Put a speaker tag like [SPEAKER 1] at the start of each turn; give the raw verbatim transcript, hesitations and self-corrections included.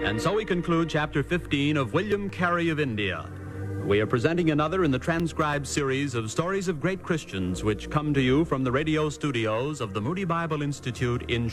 [SPEAKER 1] And so we conclude Chapter fifteen of William Carey of India. We are presenting another in the transcribed series of stories of great Christians which come to you from the radio studios of the Moody Bible Institute in